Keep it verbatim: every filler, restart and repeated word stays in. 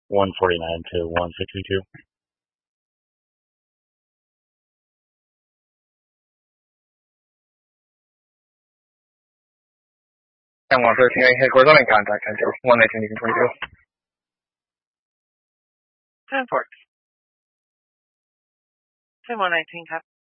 one forty-nine to one sixty-two. And one thirteen, headquarters on in contact, Enter one nineteen, twenty-two. ten four. ten one nineteen, copy.